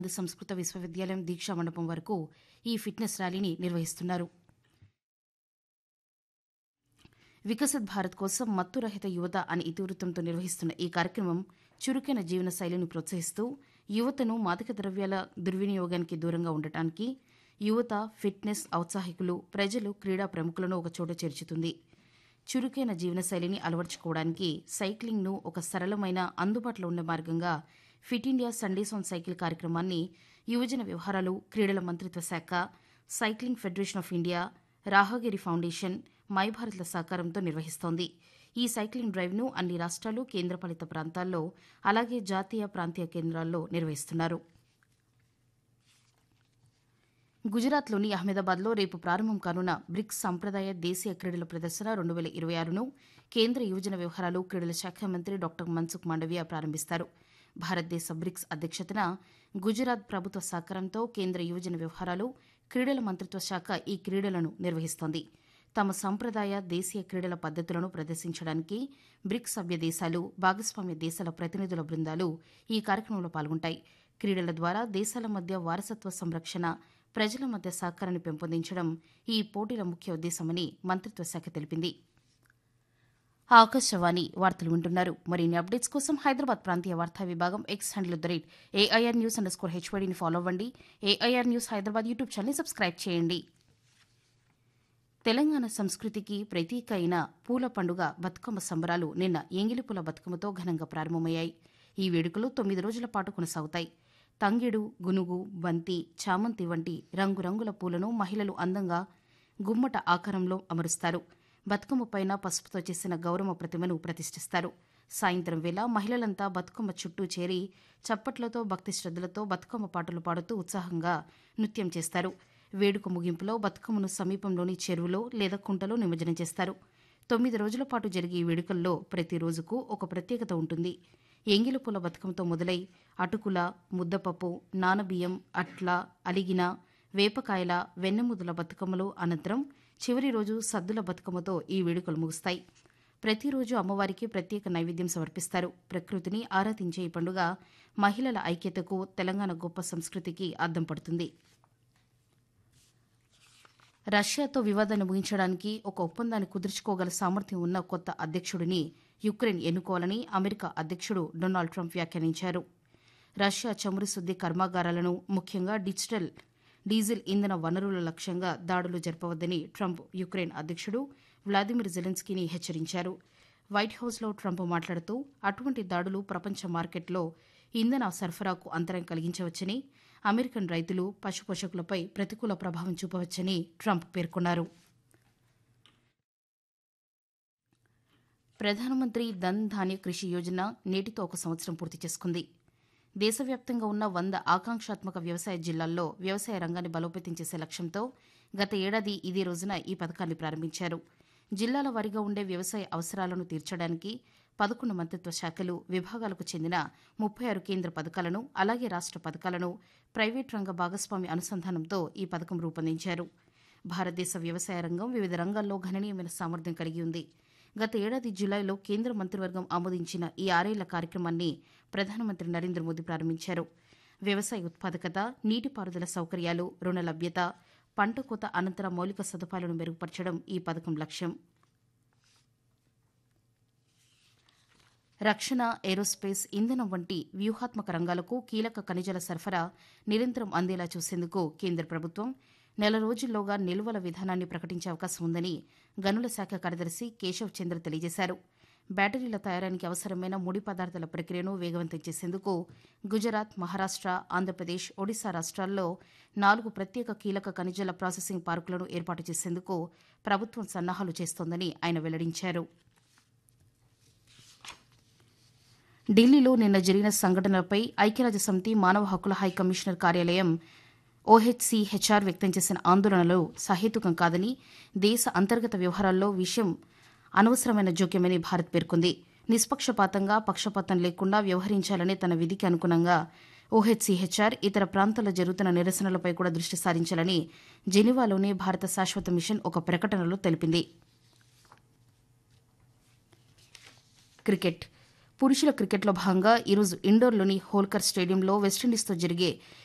సంస్కృత విశ్వవిద్యాలయం దీక్షా మండపం వరకు ఈ ఫిట్నెస్ ర్యాలీని నిర్వహిస్తున్నారు. వికసిత్ భారత్ కోసం మత్తురహిత యువత అనే ఇతివృత్తంతో నిర్వహిస్తున్న ఈ కార్యక్రమం చురుకైన జీవన శైలిని ప్రోత్సహిస్తూ యువతను మాదక ద్రవ్యాల దుర్వినియోగానికి దూరంగా ఉండటానికి యువత, ఫిట్నెస్ ఔత్సాహికులు, ప్రజలు, క్రీడా ప్రముఖులను ఒకచోట చేర్చుతుంది. చురుకైన జీవనశైలిని అలవర్చుకోవడానికి సైక్లింగ్ను ఒక సరళమైన, అందుబాటులో ఉన్న మార్గంగా fit India Sundays on cycle కార్యక్రమాన్ని యువజన వ్యవహారాలు, క్రీడల మంత్రిత్వ శాఖ, cycling federation of India, Rahagiri foundation, my భారత్ల సహకారంతో నిర్వహిస్తోంది. ఈ సైక్లింగ్ డ్రైవ్ను అన్ని రాష్ట్రాలు, కేంద్రపాలిత ప్రాంతాల్లో, అలాగే జాతీయ, ప్రాంతీయ కేంద్రాల్లో నిర్వహిస్తున్నారు. గుజరాత్లోని అహ్మదాబాద్లో రేపు ప్రారంభం కానున్న బ్రిక్స్ సంప్రదాయ దేశీయ క్రీడల ప్రదర్శన 2026ను కేంద్ర యువజన వ్యవహారాలు, క్రీడల శాఖ మంత్రి డాక్టర్ మన్సుఖ్ మాండవీయ ప్రారంభిస్తారు. భారతదేశ బ్రిక్స్ అధ్యక్షతన గుజరాత్ ప్రభుత్వ సహకారంతో కేంద్ర యువజన వ్యవహారాలు, క్రీడల మంత్రిత్వ శాఖ ఈ క్రీడలను నిర్వహిస్తోంది. తమ సంప్రదాయ దేశీయ క్రీడల పద్దతులను ప్రదర్శించడానికి బ్రిక్స్ సభ్య దేశాలు, భాగస్వామ్య దేశాల ప్రతినిధుల బృందాలు ఈ కార్యక్రమంలో పాల్గొంటాయి. క్రీడల ద్వారా దేశాల మధ్య వారసత్వ సంరక్షణ, ప్రజల మధ్య సహకారాన్ని పెంపొందించడం ఈ పోటీల ముఖ్య ఉద్దేశమని మంత్రిత్వ శాఖ తెలిపింది. ఆకాశవాణి వార్తలు వింటున్నారు. మరిన్ని అప్డేట్స్ కోసం హైదరాబాద్ ప్రాంతీయ వార్తా విభాగం ఎక్స్ హ్యాండిల్ @AIR News_HYDని ఫాలో అవ్వండి. AIR న్యూస్ హైదరాబాద్ యూట్యూబ్ ఛానల్ని సబ్స్క్రైబ్ చేయండి. తెలంగాణ సంస్కృతికి ప్రతీక అయిన పూల పండుగ బతుకమ్మ సంబరాలు నిన్న ఎంగిలిపూల బతుకమ్మతో ఘనంగా ప్రారంభమయ్యాయి. ఈ వేడుకలు 9 రోజుల పాటు కొనసాగుతాయి. తంగెడు, గునుగు, బంతి, చామంతి వంటి రంగురంగుల పూలను మహిళలు అందంగా గుమ్మట ఆకారంలో అమరుస్తారు. బతుకమ్మ పైన పసుపుతో చేసిన గౌరమ్మ ప్రతిమను ప్రతిష్ఠిస్తారు. సాయంత్రం వేళ మహిళలంతా బతుకమ్మ చుట్టూ చేరి చప్పట్లతో, భక్తి శ్రద్దలతో బతుకమ్మ పాటలు పాడుతూ ఉత్సాహంగా నృత్యం చేస్తారు. వేడుక ముగింపులో బతుకమ్మను సమీపంలోని చెరువులో లేదా కుంటలో నిమజ్జనం చేస్తారు. 9 రోజుల పాటు జరిగే ఈ వేడుకల్లో ప్రతి రోజుకు ఒక ప్రత్యేకత ఉంటుంది. ఎంగిలిపూల బతుకమ్మతో మొదలై అటుకుల, ముద్దపప్పు, నానబియ్యం, అట్ల, అలిగిన, వేపకాయల, వెన్నెముద్దల బతుకమ్మలు అనంతరం చివరి రోజు సద్దుల బతుకమ్మతో ఈ వేడుకలు ముగుస్తాయి. ప్రతిరోజు అమ్మవారికి ప్రత్యేక నైవేద్యం సమర్పిస్తారు. ప్రకృతిని ఆరాధించే ఈ పండుగ మహిళల ఐక్యతకు, తెలంగాణ గొప్ప సంస్కృతికి అద్దం పడుతుంది. రష్యాతో వివాదాన్ని ముగించడానికి ఒక ఒప్పందాన్ని కుదుర్చుకోగల సామర్థ్యం ఉన్న కొత్త అధ్యక్షుడిని యుక్రెయిన్ ఎన్నుకోవాలని అమెరికా అధ్యక్షుడు డొనాల్డ్ ట్రంప్ వ్యాఖ్యానించారు. రష్యా చమురు శుద్ది కర్మాగారాలను, ముఖ్యంగా డీజిల్ ఇంధన వనరుల లక్ష్యంగా దాడులు జరపవద్దని ట్రంప్ యుక్రెయిన్ అధ్యక్షుడు వ్లాదిమిర్ జెలెన్స్కీని హెచ్చరించారు. వైట్ హౌస్లో ట్రంప్ మాట్లాడుతూ అటువంటి దాడులు ప్రపంచ మార్కెట్లో ఇంధన సరఫరాకు అంతరాయం కలిగించవచ్చని, అమెరికన్ రైతులు, పశుపోషకులపై ప్రతికూల ప్రభావం చూపవచ్చని ట్రంప్ పేర్కొన్నారు. ప్రధానమంత్రి ధన్ ధాన్య కృషి యోజన నేటితో 1 సంవత్సరం పూర్తి చేసుకుంది. దేశవ్యాప్తంగా ఉన్న 100 ఆకాంక్షాత్మక వ్యవసాయ జిల్లాల్లో వ్యవసాయ రంగాన్ని బలోపేతం చేసే లక్ష్యంతో గత ఏడాది ఇదే రోజున ఈ పథకాన్ని ప్రారంభించారు. జిల్లాల వారీగా ఉండే వ్యవసాయ అవసరాలను తీర్చడానికి 11 మంత్రిత్వ శాఖలు, విభాగాలకు చెందిన 36 కేంద్ర పథకాలను, అలాగే రాష్ట్ర పథకాలను ప్రైవేట్ రంగ భాగస్వామ్య అనుసంధానంతో ఈ పథకం రూపొందించారు. భారతదేశ వ్యవసాయ రంగం వివిధ రంగాల్లో గణనీయమైన సామర్థ్యం కలిగి ఉంది. గత ఏడాది జులైలో కేంద్ర మంత్రివర్గం ఆమోదించిన ఈ 6 ఏళ్ల కార్యక్రమాన్ని ప్రధానమంత్రి నరేంద్ర మోదీ ప్రారంభించారు. వ్యవసాయ ఉత్పాదకత, నీటిపారుదల సౌకర్యాలు, రుణ లభ్యత, పంట కోత అనంతర మౌలిక సదుపాయాలను మెరుగుపరచడం ఈ పథకం లక్ష్యం. రక్షణ, ఏరోస్పేస్, ఇంధనం వంటి వ్యూహాత్మక రంగాలకు కీలక ఖనిజాల సరఫరా నిరంతరం అందేలా చూసేందుకు కేంద్ర ప్రభుత్వం నెల రోజుల్లోగా నిల్వల విధానాన్ని ప్రకటించే అవకాశం ఉందని గనుల శాఖ కార్యదర్శి కేశవ్ చంద్ర తెలియజేశారు. బ్యాటరీల తయారీకి అవసరమైన ముడి పదార్థాల ప్రక్రియను వేగవంతం చేసేందుకు గుజరాత్, మహారాష్ట్ర, ఆంధ్రప్రదేశ్, ఒడిశా రాష్ట్రాల్లో 4 ప్రత్యేక కీలక ఖనిజాల ప్రాసెసింగ్ పార్కులను ఏర్పాటు చేసేందుకు ప్రభుత్వం సన్నాహాలు చేస్తోందని ఆయన వెల్లడించారు. ఢిల్లీలో నిన్న జరిగిన సంఘటనలపై ఐక్యరాజ్యసమితి మానవ హక్కుల హై కమిషనర్ కార్యాలయం OHCHR వ్యక్తం చేసిన ఆందోళనలు సహేతుకం కాదని, దేశ అంతర్గత వ్యవహారాల్లో విషయం అనవసరమైన జోక్యమని భారత్ పేర్కొంది. నిష్పక్షపాతంగా, పక్షపాతం లేకుండా వ్యవహరించాలనే తన విధికి అనుగుణంగా OHCHR ఇతర ప్రాంతాల్లో జరుగుతున్న నిరసనలపై కూడా దృష్టి సారించాలని జెనీవాలోని భారత శాశ్వత మిషన్ ఒక ప్రకటనలో తెలిపింది. క్రికెట్ పురుషుల క్రికెట్లో భాగంగా ఈరోజు ఇండోర్లోని హోల్కర్ స్టేడియంలో వెస్టిండీస్తో జరిగే